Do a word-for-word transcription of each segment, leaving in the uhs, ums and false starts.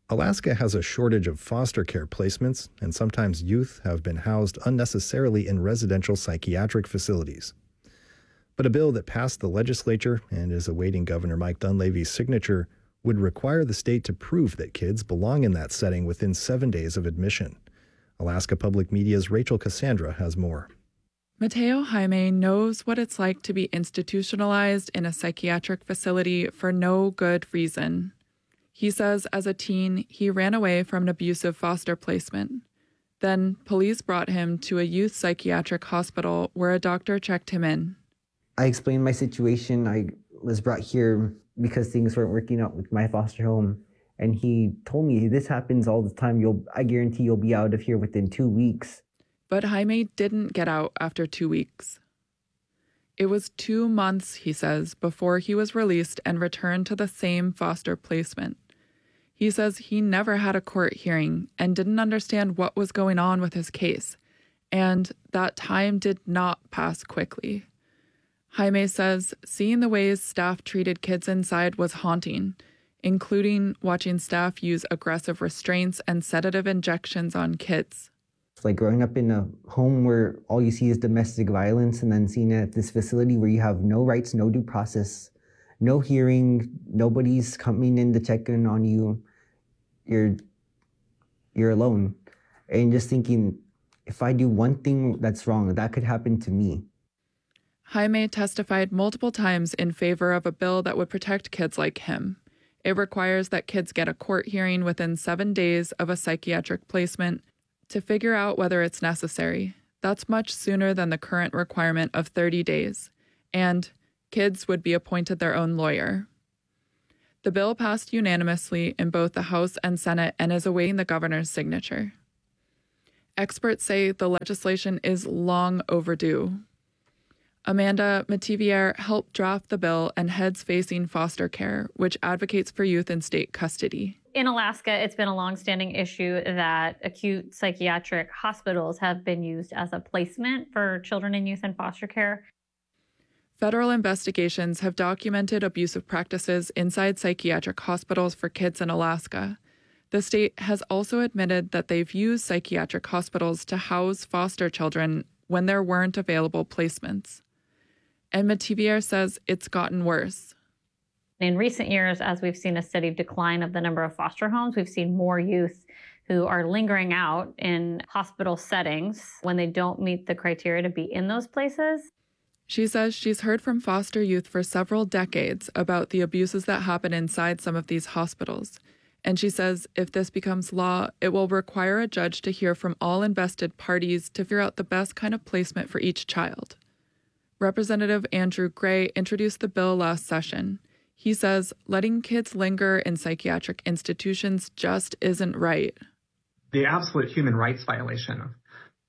Alaska has a shortage of foster care placements, and sometimes youth have been housed unnecessarily in residential psychiatric facilities. But a bill that passed the legislature and is awaiting Governor Mike Dunleavy's signature would require the state to prove that kids belong in that setting within seven days of admission. Alaska Public Media's Rachel Cassandra has more. Mateo Jaime knows what it's like to be institutionalized in a psychiatric facility for no good reason. He says as a teen, he ran away from an abusive foster placement. Then police brought him to a youth psychiatric hospital where a doctor checked him in. I explained my situation. I was brought here because things weren't working out with my foster home. And he told me, this happens all the time. You'll, I guarantee you'll be out of here within two weeks. But Jaime didn't get out after two weeks. It was two months, he says, before he was released and returned to the same foster placement. He says he never had a court hearing and didn't understand what was going on with his case, and that time did not pass quickly. Jaime says seeing the ways staff treated kids inside was haunting, including watching staff use aggressive restraints and sedative injections on kids. It's like growing up in a home where all you see is domestic violence, and then seeing it at this facility where you have no rights, no due process, no hearing, nobody's coming in to check in on you. You're, you're alone. And just thinking, if I do one thing that's wrong, that could happen to me. Jaime testified multiple times in favor of a bill that would protect kids like him. It requires that kids get a court hearing within seven days of a psychiatric placement to figure out whether it's necessary. That's much sooner than the current requirement of thirty days. And kids would be appointed their own lawyer. The bill passed unanimously in both the House and Senate and is awaiting the governor's signature. Experts say the legislation is long overdue. Amanda Metivier helped draft the bill and heads Facing Foster Care, which advocates for youth in state custody. In Alaska, it's been a longstanding issue that acute psychiatric hospitals have been used as a placement for children and youth in foster care. Federal investigations have documented abusive practices inside psychiatric hospitals for kids in Alaska. The state has also admitted that they've used psychiatric hospitals to house foster children when there weren't available placements. And Metivier says it's gotten worse. In recent years, as we've seen a steady decline of the number of foster homes, we've seen more youth who are lingering out in hospital settings when they don't meet the criteria to be in those places. She says she's heard from foster youth for several decades about the abuses that happen inside some of these hospitals. And she says if this becomes law, it will require a judge to hear from all invested parties to figure out the best kind of placement for each child. Representative Andrew Gray introduced the bill last session. He says letting kids linger in psychiatric institutions just isn't right. The absolute human rights violation of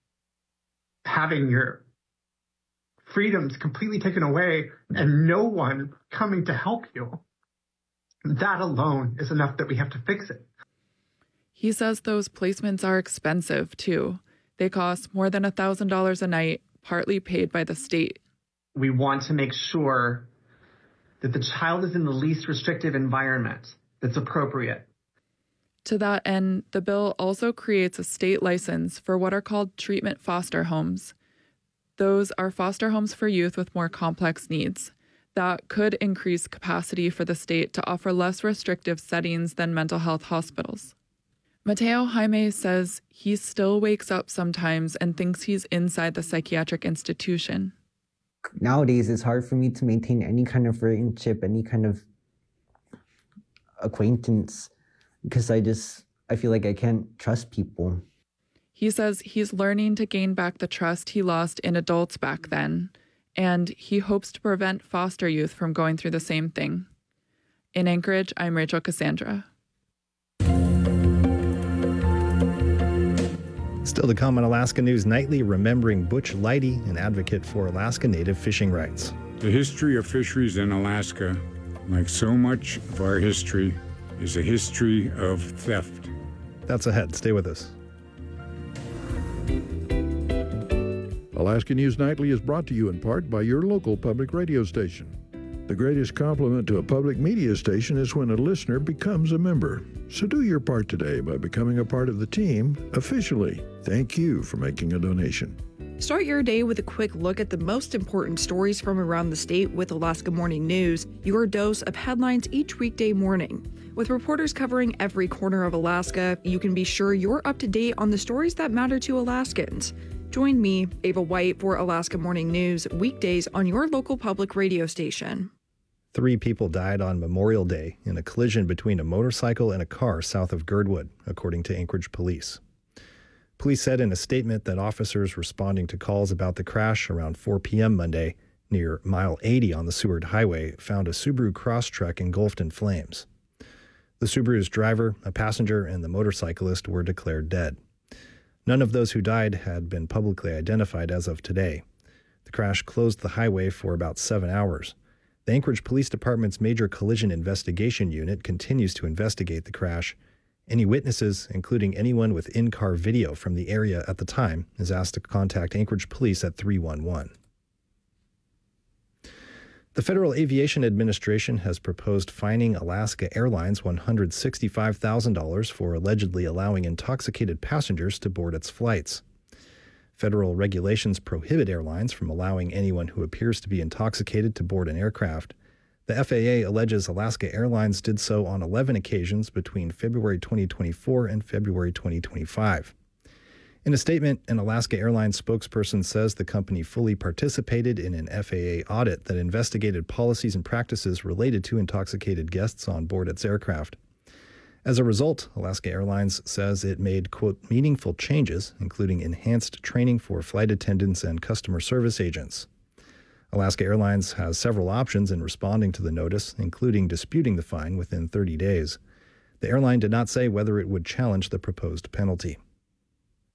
having your freedoms completely taken away and no one coming to help you, that alone is enough that we have to fix it. He says those placements are expensive, too. They cost more than one thousand dollars a night, partly paid by the state. We want to make sure that the child is in the least restrictive environment that's appropriate. To that end, the bill also creates a state license for what are called treatment foster homes. Those are foster homes for youth with more complex needs. That could increase capacity for the state to offer less restrictive settings than mental health hospitals. Mateo Jaime says he still wakes up sometimes and thinks he's inside the psychiatric institution. Nowadays, it's hard for me to maintain any kind of friendship, any kind of acquaintance, because I just, I feel like I can't trust people. He says he's learning to gain back the trust he lost in adults back then, and he hopes to prevent foster youth from going through the same thing. In Anchorage, I'm Rachel Cassandra. Still to come on Alaska News Nightly, remembering Butch Leidy, an advocate for Alaska Native fishing rights. The history of fisheries in Alaska, like so much of our history, is a history of theft. That's ahead. Stay with us. Alaska News Nightly is brought to you in part by your local public radio station. The greatest compliment to a public media station is when a listener becomes a member. So do your part today by becoming a part of the team officially. Thank you for making a donation. Start your day with a quick look at the most important stories from around the state with Alaska Morning News, your dose of headlines each weekday morning. With reporters covering every corner of Alaska, you can be sure you're up to date on the stories that matter to Alaskans. Join me, Ava White, for Alaska Morning News, weekdays on your local public radio station. Three people died on Memorial Day in a collision between a motorcycle and a car south of Girdwood, according to Anchorage police. Police said in a statement that officers responding to calls about the crash around four p.m. Monday near mile eighty on the Seward Highway found a Subaru Crosstrek engulfed in flames. The Subaru's driver, a passenger, and the motorcyclist were declared dead. None of those who died had been publicly identified as of today. The crash closed the highway for about seven hours. The Anchorage Police Department's Major Collision Investigation Unit continues to investigate the crash. Any witnesses, including anyone with in-car video from the area at the time, is asked to contact Anchorage Police at three one one. The Federal Aviation Administration has proposed fining Alaska Airlines one hundred sixty-five thousand dollars for allegedly allowing intoxicated passengers to board its flights. Federal regulations prohibit airlines from allowing anyone who appears to be intoxicated to board an aircraft. The F A A alleges Alaska Airlines did so on eleven occasions between February twenty twenty-four and February twenty twenty-five. In a statement, an Alaska Airlines spokesperson says the company fully participated in an F A A audit that investigated policies and practices related to intoxicated guests on board its aircraft. As a result, Alaska Airlines says it made, quote, meaningful changes, including enhanced training for flight attendants and customer service agents. Alaska Airlines has several options in responding to the notice, including disputing the fine within thirty days. The airline did not say whether it would challenge the proposed penalty.